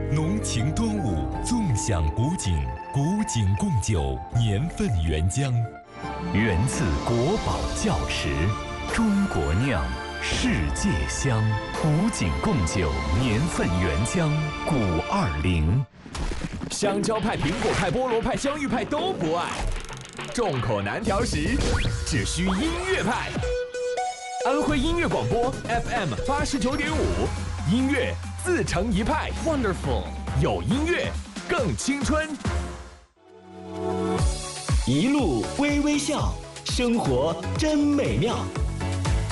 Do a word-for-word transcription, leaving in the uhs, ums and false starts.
浓情端午，纵享古井，古井贡酒，年份原浆，源自国宝窖池，中国酿，世界香。古井贡酒，年份原浆，古二零。 香蕉派、苹果派、菠萝派、香芋派都不爱，众口难调时，只需音乐派。安徽音乐广播 F M 八十九点五，音乐自成一派 ，Wonderful， 有音乐更青春。 一路微微笑，生活真美妙。